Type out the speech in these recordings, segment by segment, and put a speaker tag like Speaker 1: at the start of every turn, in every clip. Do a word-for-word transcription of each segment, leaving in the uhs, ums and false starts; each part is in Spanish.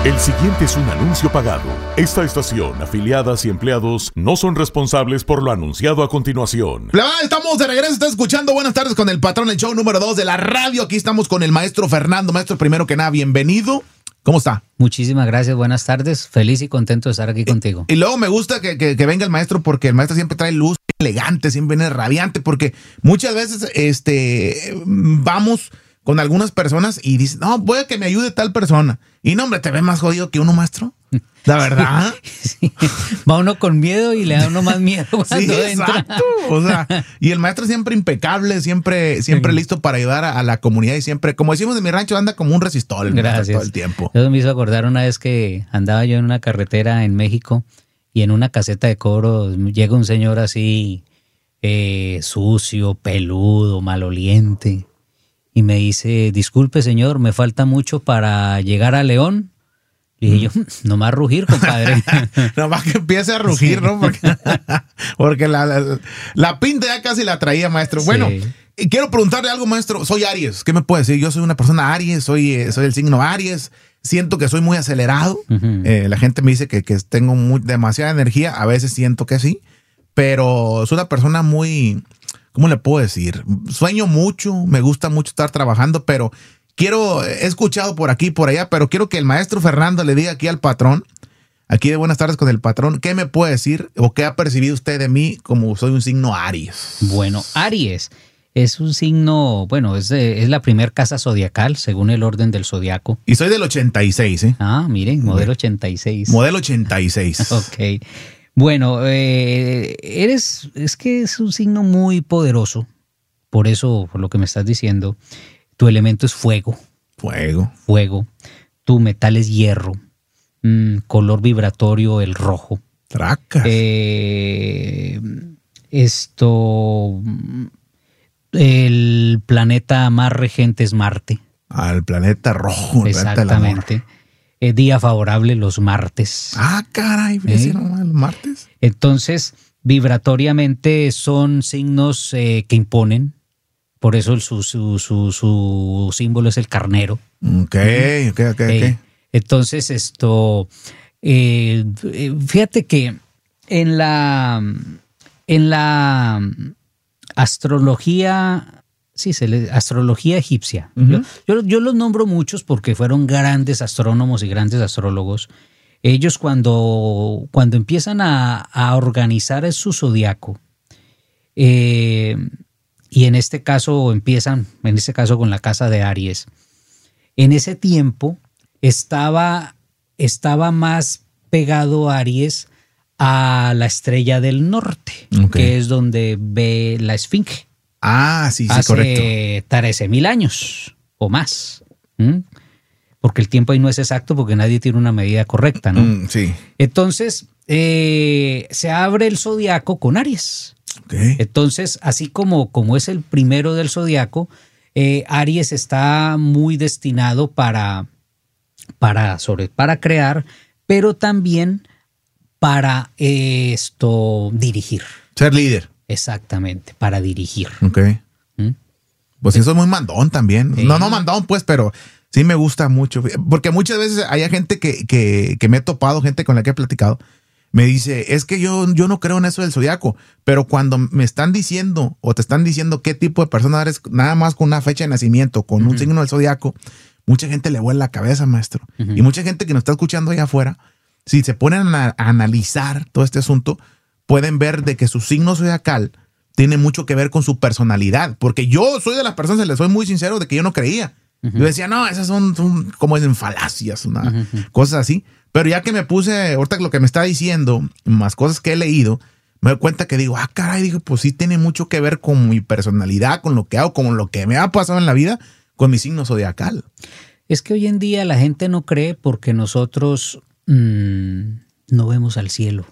Speaker 1: El siguiente es un anuncio pagado. Esta estación, afiliadas y empleados no son responsables por lo anunciado a continuación.
Speaker 2: La verdad, estamos de regreso, está escuchando Buenas Tardes con el Patrón, el show número dos de la radio. Aquí estamos con el maestro Fernando. Maestro, primero que nada, bienvenido. ¿Cómo está?
Speaker 3: Muchísimas gracias, buenas tardes. Feliz y contento de estar aquí contigo.
Speaker 2: Y, y luego me gusta que, que, que venga el maestro, porque el maestro siempre trae luz, elegante, siempre viene radiante, porque muchas veces este, vamos con algunas personas y dicen, no, voy a que me ayude tal persona. Y no, hombre, ¿te ve más jodido que uno, maestro? ¿La verdad?
Speaker 3: Sí. Va uno con miedo y le da uno más miedo cuando
Speaker 2: Sí,
Speaker 3: entra.
Speaker 2: exacto. O sea, y el maestro siempre impecable, siempre, siempre sí. listo para ayudar a, a la comunidad y siempre, como decimos en mi rancho, anda como un resistor el
Speaker 3: Gracias.
Speaker 2: todo el tiempo.
Speaker 3: Eso me hizo acordar una vez que andaba yo en una carretera en México y en una caseta de cobro llega un señor así eh, sucio, peludo, maloliente y me dice, disculpe señor, me falta mucho para llegar a León. Y dije yo, nomás rugir, compadre.
Speaker 2: Nomás que empiece a rugir, sí. ¿no? Porque, porque la, la, la pinta ya casi la traía, maestro. Sí. Bueno, quiero preguntarle algo, maestro. Soy Aries. ¿Qué me puede decir? Yo soy una persona Aries, soy, soy el signo Aries. Siento que soy muy acelerado. Uh-huh. Eh, la gente me dice que, que tengo muy, demasiada energía. A veces siento que sí. Pero soy una persona muy... ¿Cómo le puedo decir? Sueño mucho, me gusta mucho estar trabajando, pero... Quiero, he escuchado por aquí y por allá, pero quiero que el maestro Fernando le diga aquí al patrón, aquí de Buenas Tardes con el Patrón, ¿qué me puede decir o qué ha percibido usted de mí como soy un signo Aries?
Speaker 3: Bueno, Aries es un signo, bueno, es, de, es la primer casa zodiacal según el orden del zodiaco.
Speaker 2: Y soy del ochenta y seis, ¿eh?
Speaker 3: Ah, miren, modelo ochenta y seis.
Speaker 2: Modelo ochenta y seis.
Speaker 3: Ok. Bueno, eh, eres, es que es un signo muy poderoso, por eso, por lo que me estás diciendo. Tu elemento es fuego.
Speaker 2: Fuego.
Speaker 3: Fuego. Tu metal es hierro. Mm, color vibratorio, el rojo.
Speaker 2: Tracas.
Speaker 3: Eh, esto. El planeta más regente es Marte.
Speaker 2: Al planeta rojo.
Speaker 3: Exactamente. Eh, día favorable los martes.
Speaker 2: Ah, caray. ¿Eh? ¿No? ¿Los martes?
Speaker 3: Entonces, vibratoriamente son signos eh, que imponen. Por eso su, su, su, su símbolo es el carnero.
Speaker 2: Ok, ok, ok.
Speaker 3: Eh,
Speaker 2: okay.
Speaker 3: Entonces, esto, eh, fíjate que en la, en la astrología, sí, se le, astrología egipcia, uh-huh. yo, yo, yo los nombro muchos porque fueron grandes astrónomos y grandes astrólogos. Ellos cuando, cuando empiezan a, a organizar su zodiaco, eh, y en este caso empiezan, en este caso con la casa de Aries. En ese tiempo estaba, estaba más pegado Aries a la estrella del norte, okay. que es donde ve la Esfinge.
Speaker 2: Ah, sí, sí,
Speaker 3: Hace
Speaker 2: correcto.
Speaker 3: Hace trece mil años o más. ¿Mm? Porque el tiempo ahí no es exacto porque nadie tiene una medida correcta, ¿no?
Speaker 2: Mm, sí.
Speaker 3: Entonces, eh, se abre el zodiaco con Aries.
Speaker 2: Okay.
Speaker 3: Entonces, así como, como es el primero del zodiaco, eh, Aries está muy destinado para, para, sobre, para crear, pero también para eh, esto dirigir.
Speaker 2: Ser líder.
Speaker 3: Exactamente, para dirigir.
Speaker 2: Ok. ¿Mm? Pues eso es muy mandón también. Eh. No, no mandón, pues, pero sí me gusta mucho. Porque muchas veces hay gente que, que, que me he topado, gente con la que he platicado, me dice, es que yo, yo no creo en eso del zodiaco, pero cuando me están diciendo o te están diciendo qué tipo de persona eres, nada más con una fecha de nacimiento, con uh-huh. un signo del zodiaco, mucha gente le vuela la cabeza, maestro. Uh-huh. Y mucha gente que nos está escuchando allá afuera, si se ponen a, a analizar todo este asunto, pueden ver de que su signo zodiacal tiene mucho que ver con su personalidad. Porque yo soy de las personas, les soy muy sincero, de que yo no creía. Uh-huh. Yo decía, no, esas son, son como dicen, falacias, una, uh-huh. cosas así. Pero ya que me puse, ahorita lo que me está diciendo, más cosas que he leído, me doy cuenta que digo, ah, caray, digo, pues sí tiene mucho que ver con mi personalidad, con lo que hago, con lo que me ha pasado en la vida, con mi signo zodiacal.
Speaker 3: Es que hoy en día la gente no cree porque nosotros mmm, no vemos al cielo.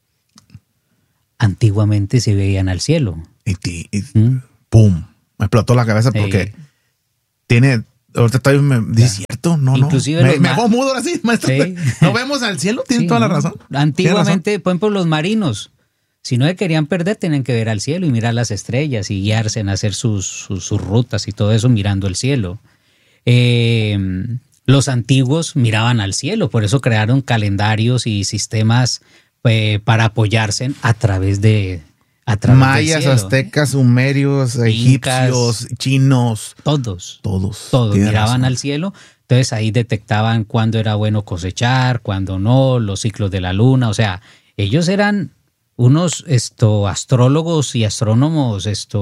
Speaker 3: Antiguamente se veían al cielo.
Speaker 2: Y, y, y ¿Mm? pum, me explotó la cabeza porque eh. tiene... Ahorita todavía me dice, ¿cierto? No,
Speaker 3: Inclusive
Speaker 2: no. Me, me hago mudo ahora sí, maestro. Sí. ¿No vemos al cielo? Tiene sí, toda la razón.
Speaker 3: Antiguamente, razón? Por ejemplo, los marinos, si no se querían perder, tenían que ver al cielo y mirar las estrellas y guiarse en hacer sus, sus, sus rutas y todo eso mirando el cielo. Eh, Los antiguos miraban al cielo, por eso crearon calendarios y sistemas eh, para apoyarse a través de a través
Speaker 2: mayas,
Speaker 3: del cielo,
Speaker 2: aztecas, sumerios,
Speaker 3: Incas,
Speaker 2: egipcios, chinos.
Speaker 3: Todos.
Speaker 2: Todos.
Speaker 3: Todos
Speaker 2: Tienes
Speaker 3: miraban
Speaker 2: razón.
Speaker 3: al cielo. Entonces ahí detectaban cuándo era bueno cosechar, cuándo no, los ciclos de la luna. O sea, ellos eran unos esto, astrólogos y astrónomos, esto,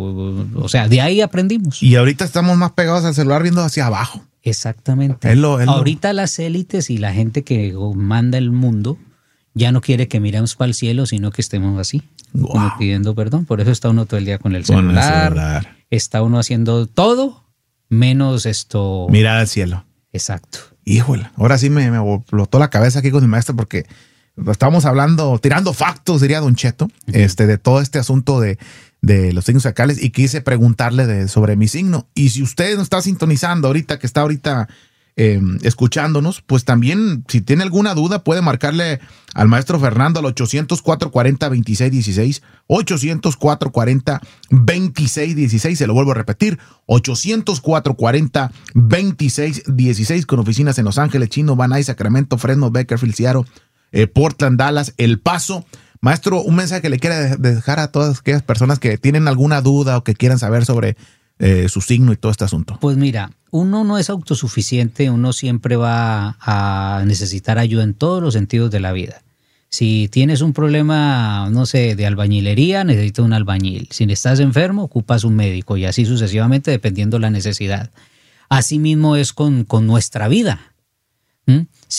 Speaker 3: o sea, de ahí aprendimos.
Speaker 2: Y ahorita estamos más pegados al celular viendo hacia abajo.
Speaker 3: Exactamente.
Speaker 2: Es lo- es lo-
Speaker 3: Ahorita las élites y la gente que manda el mundo ya no quiere que miremos para el cielo, sino que estemos así,
Speaker 2: Wow.
Speaker 3: como pidiendo perdón. Por eso está uno todo el día con el
Speaker 2: Con el
Speaker 3: celular,
Speaker 2: celular.
Speaker 3: está uno haciendo todo menos esto.
Speaker 2: Mirar al cielo.
Speaker 3: Exacto.
Speaker 2: Híjole, ahora sí me, me explotó la cabeza aquí con mi maestro porque estábamos hablando, tirando factos, diría Don Cheto, uh-huh. este, de todo este asunto de, de los signos zodiacales y quise preguntarle de, sobre mi signo. Y si usted nos está sintonizando ahorita, que está ahorita eh, escuchándonos, pues también, si tiene alguna duda, puede marcarle al maestro Fernando al ochocientos, cuatrocientos cuarenta, veintiséis dieciséis, ochocientos, cuatrocientos cuarenta, veintiséis dieciséis, se lo vuelvo a repetir, ochocientos, cuatrocientos cuarenta, veintiséis dieciséis, con oficinas en Los Ángeles, Chino, Van Nuys, Sacramento, Fresno, Bakersfield, Seattle, eh, Portland, Dallas, El Paso. Maestro, un mensaje que le quiera de- dejar a todas aquellas personas que tienen alguna duda o que quieran saber sobre eh, su signo y todo este asunto.
Speaker 3: Pues mira, uno no es autosuficiente, uno siempre va a necesitar ayuda en todos los sentidos de la vida. Si tienes un problema, no sé, de albañilería, necesitas un albañil. Si estás enfermo, ocupas un médico y así sucesivamente dependiendo la necesidad. Así mismo es con, con nuestra vida. ¿Mm?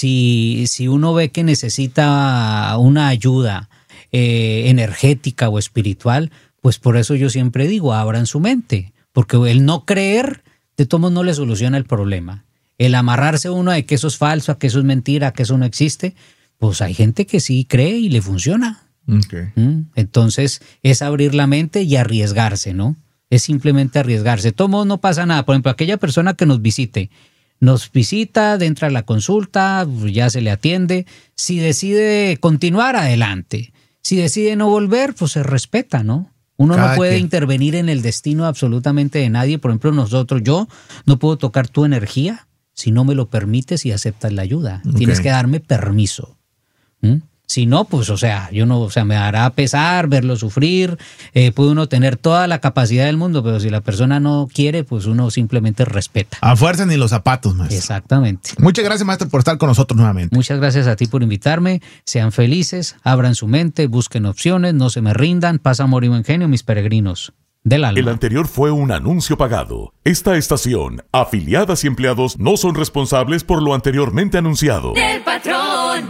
Speaker 3: Si, si uno ve que necesita una ayuda eh, energética o espiritual, pues por eso yo siempre digo, abran su mente. Porque el no creer, de todos modos, no le soluciona el problema. El amarrarse uno de que eso es falso, a que eso es mentira, a que eso no existe, pues hay gente que sí cree y le funciona.
Speaker 2: Okay.
Speaker 3: ¿Mm? Entonces, es abrir la mente y arriesgarse, ¿no? Es simplemente arriesgarse. De todos modos, no pasa nada. Por ejemplo, aquella persona que nos visite, nos visita, entra a la consulta, ya se le atiende. Si decide continuar, adelante. Si decide no volver, pues se respeta, ¿no? Uno
Speaker 2: Cada
Speaker 3: no puede
Speaker 2: quien.
Speaker 3: intervenir en el destino absolutamente de nadie. Por ejemplo, nosotros, yo no puedo tocar tu energía si no me lo permites y aceptas la ayuda.
Speaker 2: Ok.
Speaker 3: Tienes que darme permiso. ¿Mm? Si no, pues, o sea, yo no, o sea, me hará pesar, verlo sufrir. Eh, puede uno tener toda la capacidad del mundo, pero si la persona no quiere, pues uno simplemente respeta.
Speaker 2: A fuerza ni los zapatos, maestro.
Speaker 3: Exactamente.
Speaker 2: Muchas gracias, maestro, por estar con nosotros nuevamente.
Speaker 3: Muchas gracias a ti por invitarme. Sean felices, abran su mente, busquen opciones, no se me rindan. Paz, amor y buen genio, mis peregrinos del alma.
Speaker 1: El anterior fue un anuncio pagado. Esta estación, afiliadas y empleados no son responsables por lo anteriormente anunciado.
Speaker 4: Del patrón.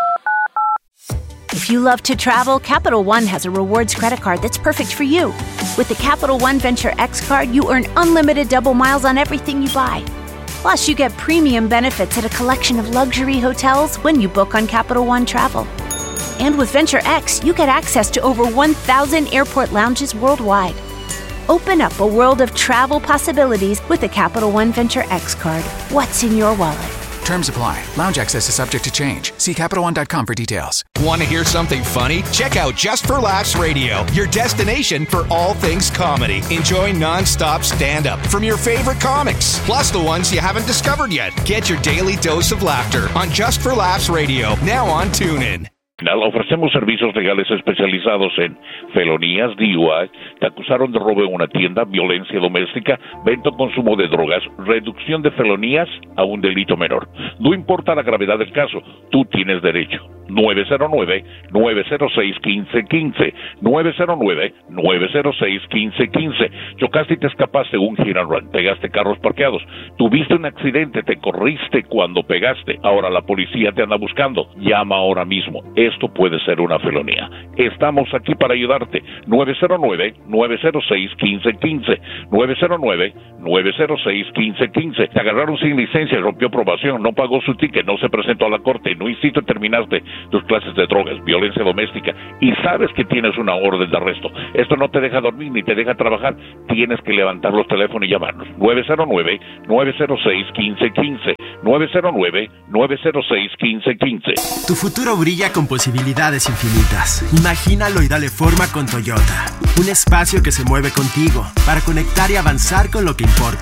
Speaker 5: If you love to travel, Capital One has a rewards credit card that's perfect for you. With the Capital One Venture X card, you earn unlimited double miles on everything you buy. Plus, you get premium benefits at a collection of luxury hotels when you book on Capital One Travel. And with Venture X, you get access to over one thousand airport lounges worldwide. Open up a world of travel possibilities with the Capital One Venture X card. What's in your wallet?
Speaker 6: Terms apply. Lounge access is subject to change. See Capital One dot com for details.
Speaker 7: Want to hear something funny? Check out Just for Laughs Radio, your destination for all things comedy. Enjoy non-stop stand-up from your favorite comics, plus the ones you haven't discovered yet. Get your daily dose of laughter on Just for Laughs Radio, now on TuneIn.
Speaker 8: Ofrecemos servicios legales especializados en felonías, D U I, te acusaron de robo en una tienda, violencia doméstica, venta o consumo de drogas, reducción de felonías a un delito menor. No importa la gravedad del caso, tú tienes derecho. nueve cero nueve, nueve cero seis, uno cinco uno cinco, nueve cero nueve, nueve cero seis, uno cinco uno cinco. Chocaste y te escapaste un hit and run, pegaste carros parqueados, tuviste un accidente, te corriste cuando pegaste, ahora la policía te anda buscando, llama ahora mismo. Esto puede ser una felonía. Estamos aquí para ayudarte. nueve cero nueve, nueve cero seis, uno cinco uno cinco, nueve cero nueve, nueve cero seis, uno cinco uno cinco. Te agarraron sin licencia, rompió probación, no pagó su ticket, no se presentó a la corte, no hiciste, terminaste tus clases de drogas, violencia doméstica y sabes que tienes una orden de arresto. Esto no te deja dormir ni te deja trabajar. Tienes que levantar los teléfonos y llamarnos. nueve cero nueve, nueve cero seis, uno cinco uno cinco, nueve cero nueve, nueve cero seis, uno cinco uno cinco.
Speaker 9: Tu futuro brilla con posibilidades infinitas. Imagínalo y dale forma con Toyota. Un espacio que se mueve contigo para conectar y avanzar con lo que importa.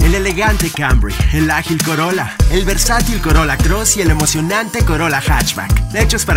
Speaker 9: el elegante Camry, el ágil Corolla, el versátil Corolla Cross y el emocionante Corolla Hatchback. Hechos para